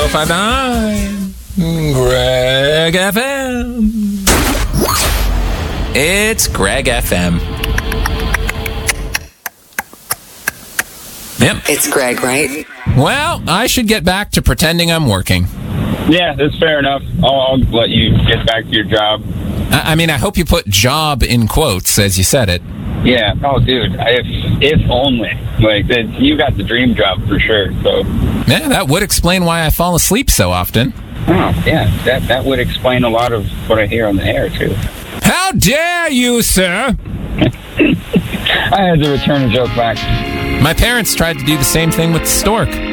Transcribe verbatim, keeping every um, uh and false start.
five nine Greg F M. It's Greg F M. Yep. It's Greg, right? Well, I should get back to pretending I'm working. Yeah, that's fair enough. I'll, I'll let you get back to your job. I, I mean, I hope you put job in quotes as you said it. Yeah. Oh, dude. If if only. Like, that, you got the dream job for sure. So. Yeah, that would explain why I fall asleep so often. Oh, yeah. That that would explain a lot of what I hear on the air, too. How dare you, sir? I had to return a joke back. My parents tried to do the same thing with the stork.